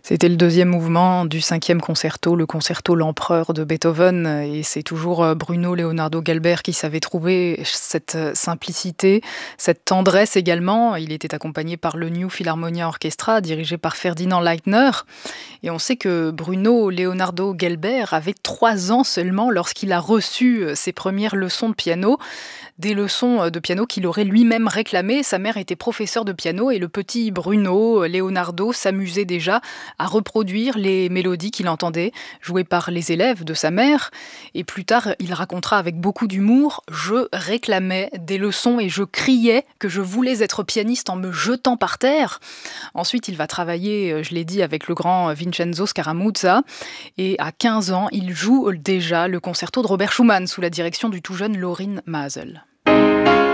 C'était le deuxième mouvement du cinquième concerto, le concerto L'Empereur de Beethoven, et c'est toujours Bruno Leonardo Galbert qui savait trouver cette simplicité, cette tendresse également. Il était accompagné par le New Philharmonia Orchestra, dirigé par Ferdinand Leitner. Et on sait que Bruno Leonardo Galbert avait 3 ans seulement lorsqu'il a reçu ses premières leçons de piano. Des leçons de piano qu'il aurait lui-même réclamées. Sa mère était professeure de piano et le petit Bruno Leonardo s'amusait déjà à reproduire les mélodies qu'il entendait jouées par les élèves de sa mère. Et plus tard, il racontera avec beaucoup d'humour: «Je réclamais des leçons et je criais que je voulais être pianiste en me jetant par terre». Ensuite, il va travailler, je l'ai dit, avec le grand Vincenzo Scaramuzza, et à 15 ans, il joue déjà le concerto de Robert Schumann sous la direction du tout jeune Lorin Maazel.